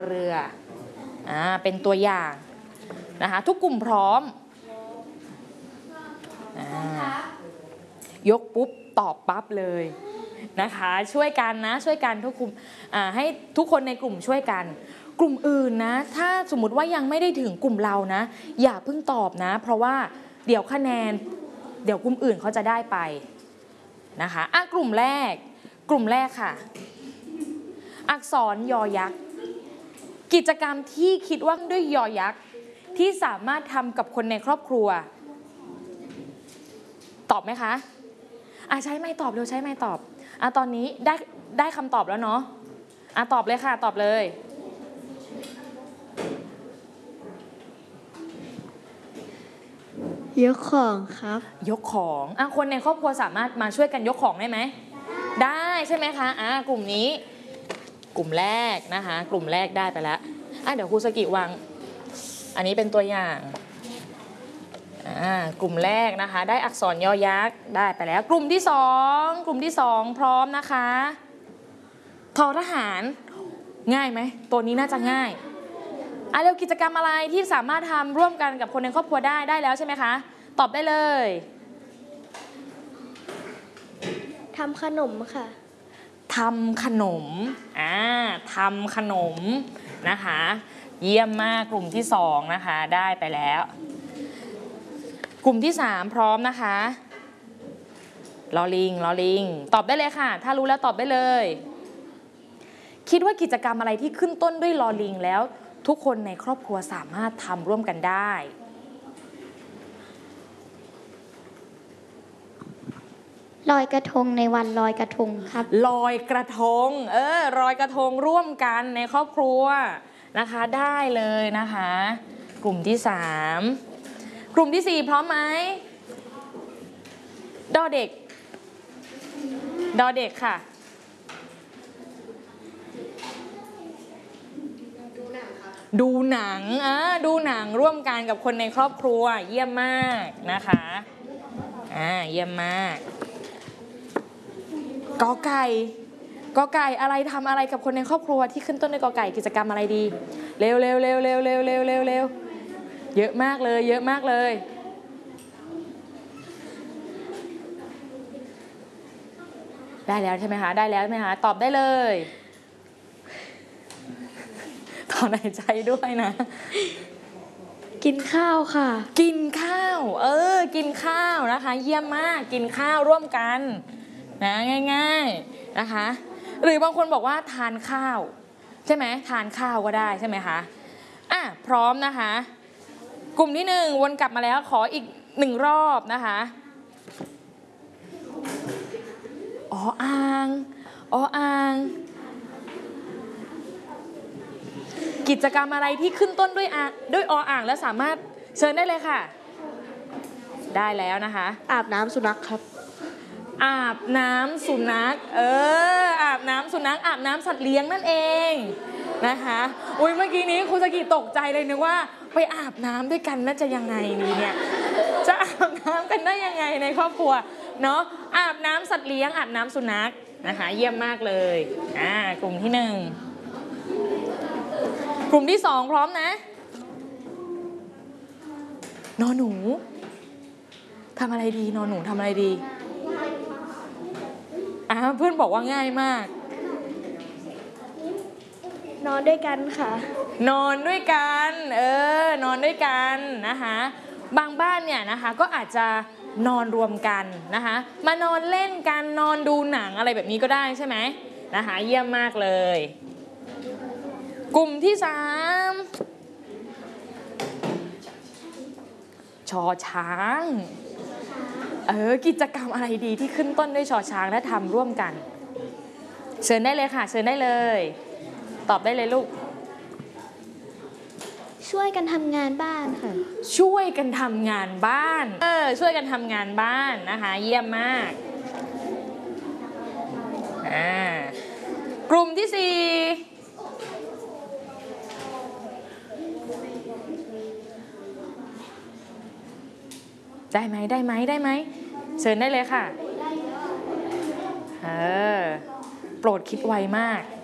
เรือเป็นตัวอย่างนะคะทุกกลุ่มพร้อมยกปุ๊บตอบปั๊บเลยนะคะช่วยกันนะช่วยกันทุกกลุ่มให้ทุกคนในกลุ่มช่วยกันกลุ่มอื่นนะถ้าสมมุติว่ายังไม่ได้ถึงกลุ่มเรานะอย่าเพิ่งตอบนะเพราะว่าเดี๋ยวคะแนนเดี๋ยวกลุ่มอื่นเขาจะได้ไปนะคะกลุ่มแรกค่ะอักษรยอยักษ์กิจกรรมที่คิดว่าด้วยยอยักษ์ที่สามารถทำกับคนในครอบครัวตอบไหมคะใช้ไม้ตอบเร็วใช้ไม้ตอบตอนนี้ได้คำตอบแล้วเนาะตอบเลยค่ะตอบเลยยกของครับยกของคนในครอบครัวสามารถมาช่วยกันยกของได้ไหมได้ใช่ไหมคะกลุ่มนี้กลุ่มแรกนะคะกลุ่มแรกได้ไปแล้วเดี๋ยวครูสกิวางอันนี้เป็นตัวอย่างกลุ่มแรกนะคะได้อักษรยอยักษ์ได้ไปแล้วกลุ่มที่สองพร้อมนะคะทอทหารง่ายไหมตัวนี้น่าจะง่ายเร็วกิจกรรมอะไรที่สามารถทำร่วมกันกับคนในครอบครัวได้แล้วใช่ไหมคะตอบได้เลยทำขนมค่ะทำขนมทำขนมนะคะเยี่ยมมากกลุ่มที่สองนะคะได้ไปแล้วกลุ่มที่สามพร้อมนะคะลอลิงตอบได้เลยค่ะถ้ารู้แล้วตอบได้เลยคิดว่ากิจกรรมอะไรที่ขึ้นต้นด้วยลอลิงแล้วทุกคนในครอบครัวสามารถทำร่วมกันได้ลอยกระทงในวันลอยกระทงครับลอยกระทงลอยกระทงร่วมกันในครอบครัวนะคะได้เลยนะคะกลุ่มที่3กลุ่มที่4พร้อมไหมดอเด็กค่ะดูหนังร่วมกันกับคนในครอบครัวเยี่ยมมากนะคะเยี่ยมมากกอไก่อะไรทำอะไรกับคนในครอบครัวที่ขึ้นต้นด้วยกอไก่กิจกรรมอะไรดีเร็วเยอะมากเลยได้แล้วใช่ไหมคะตอบได้เลยถอนหายใจด้วยนะกินข้าวค่ะกินข้าวกินข้าวนะคะเยี่ยมมากกินข้าวร่วมกันนะง่ายๆนะคะหรือบางคนบอกว่าทานข้าวใช่ไหมทานข้าวก็ได้ใช่ไหมคะพร้อมนะคะกลุ่มที่1วนกลับมาแล้วขออีก1รอบนะคะอ่างกิจกรรมอะไรที่ขึ้นต้นด้วยอ่างแล้วสามารถเชิญได้เลยค่ะได้แล้วนะคะอาบน้ำสุนัขครับอาบน้ำสุนัขอาบน้ำสุนัขอาบน้ำสัตว์เลี้ยงนั่นเองนะคะเมื่อกี้นี้ครูสกิตกใจเลยนึกว่าไปอาบน้ำด้วยกันน่าจะยังไงนี่เนี่ยจะอาบน้ำกันได้ยังไงในครอบครัวเนาะอาบน้ำสัตว์เลี้ยงอาบน้ำสุนัขนะคะเยี่ยมมากเลยกลุ่มที่1กลุ่มที่2พร้อมนะนอนหนูทำอะไรดีนอนหนูทำอะไรดีเพื่อนบอกว่าง่ายมากนอนด้วยกันค่ะนอนด้วยกันนอนด้วยกันนะคะบางบ้านเนี่ยนะคะก็อาจจะนอนรวมกันนะคะมานอนเล่นกันนอนดูหนังอะไรแบบนี้ก็ได้ใช่ไหมนะคะเยี่ยมมากเลยกลุ่มที่3ชอช้างกิจกรรมอะไรดีที่ขึ้นต้นด้วยชอช้างและทำร่วมกันเชิญได้เลยค่ะเชิญได้เลยตอบได้เลยลูกช่วยกันทำงานบ้านค่ะช่วยกันทำงานบ้านช่วยกันทำงานบ้านนะคะเยี่ยมมากกลุ่มที่4ได้ไหมเชิญได้เลยค่ะโปรดคิดไวมาก